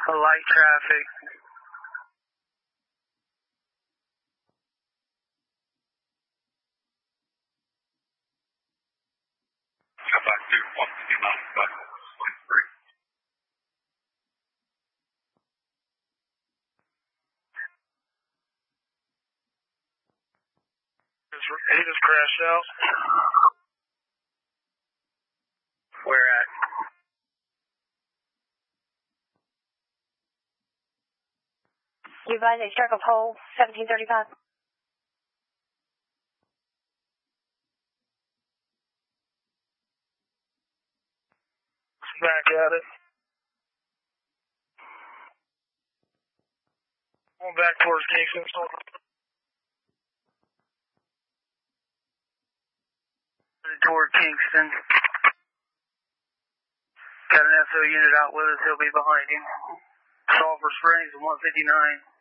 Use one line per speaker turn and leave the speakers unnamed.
light traffic. He just crashed out. Where at?
You advise a struck of hole 1735.
Back at it. Going back towards Kingston. Toward Kingston. Got an SO unit out with us. He'll be behind him. Sulphur Springs 159.